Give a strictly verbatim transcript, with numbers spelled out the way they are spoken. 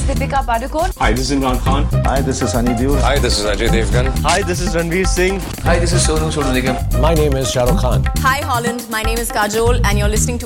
Deepika Padukone. Hi, this is Imran Khan. Hi, this is Sunny Deol. Hi, this is Ajay Devgan. Hi, this is Ranveer Singh. Hi, this is Sonu Sood Nigam. My name is Shah Rukh Khan. Hi, Holland. My name is Kajol, and you're listening to